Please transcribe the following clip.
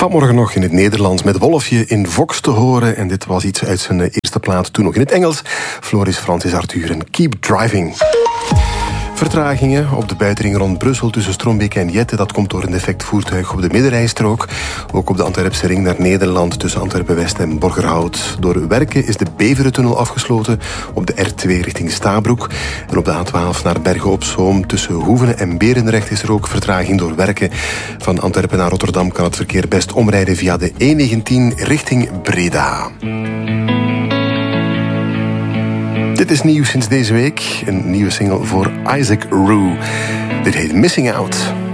Vanmorgen nog in het Nederlands met Wolfje in Vox te horen. En dit was iets uit zijn eerste plaat, toen nog in het Engels. Floris Francis Arthur en Keep Driving. Vertragingen op de buitenring rond Brussel tussen Strombeek en Jette. Dat komt door een defect voertuig op de middenrijstrook. Ook op de Antwerpse ring naar Nederland tussen Antwerpen-West en Borgerhout. Door werken is de Beverentunnel afgesloten op de R2 richting Stabroek. En op de A12 naar Bergen op Zoom tussen Hoevenen en Berendrecht is er ook vertraging door werken. Van Antwerpen naar Rotterdam kan het verkeer best omrijden via de E19 richting Breda. Dit is nieuw sinds deze week. Een nieuwe single voor Isaac Rue. Dit heet Missing Out.